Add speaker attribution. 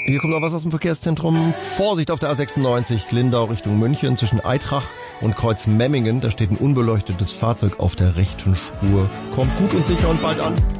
Speaker 1: Hier kommt noch was aus dem Verkehrszentrum. Vorsicht auf der A96 Lindau Richtung München zwischen Eitrach und Kreuz Memmingen. Da steht ein unbeleuchtetes Fahrzeug auf der rechten Spur. Kommt gut und sicher und bald an.